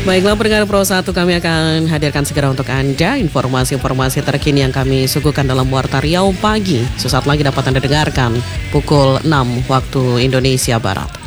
Baiklah pendengar Pro 1, kami akan hadirkan segera untuk Anda informasi-informasi terkini yang kami suguhkan dalam Warta Riau Pagi. Sesaat lagi dapat Anda dengarkan pukul 6 waktu Indonesia Barat.